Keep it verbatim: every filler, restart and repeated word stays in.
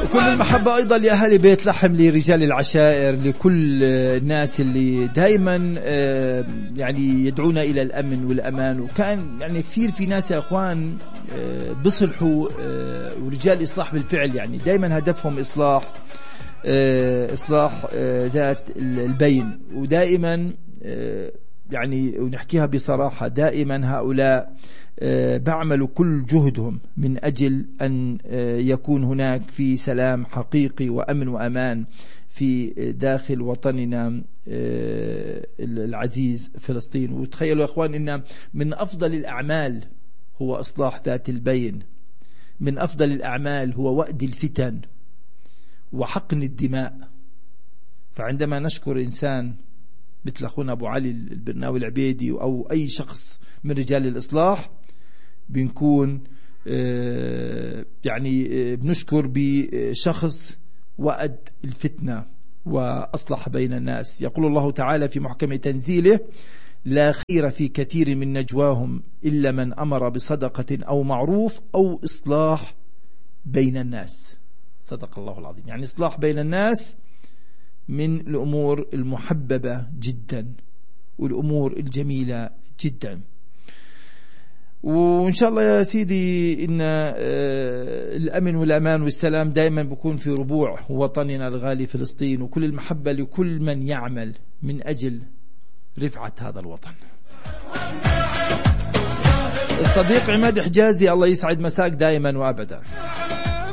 كل المحبة أيضا لأهالي بيت لحم، لرجال العشائر، لكل الناس اللي دائما يعني يدعونا إلى الأمن والأمان. وكان يعني كثير في ناس يا أخوان بصلحوا ورجال إصلاح بالفعل، يعني دائما هدفهم إصلاح إصلاح ذات البين. ودائما يعني ونحكيها بصراحة، دائما هؤلاء بعملوا كل جهدهم من أجل أن يكون هناك في سلام حقيقي وأمن وأمان في داخل وطننا العزيز فلسطين. وتخيلوا يا أخوان إن من أفضل الأعمال هو إصلاح ذات البين، من أفضل الأعمال هو وأد الفتن وحقن الدماء. فعندما نشكر إنسان مثل أخونا أبو علي البرناوي العبيدي أو أي شخص من رجال الإصلاح، بنكون يعني بنشكر بشخص وأد الفتنة وأصلح بين الناس. يقول الله تعالى في محكم تنزيله: لا خير في كثير من نجواهم إلا من أمر بصدقة أو معروف أو إصلاح بين الناس. صدق الله العظيم. يعني إصلاح بين الناس من الأمور المحببة جدا والأمور الجميلة جدا. وإن شاء الله يا سيدي إن الأمن والأمان والسلام دائما بيكون في ربوع وطننا الغالي فلسطين، وكل المحبة لكل من يعمل من أجل رفعة هذا الوطن. الصديق عماد حجازي، الله يسعد مساك دائما وأبدا.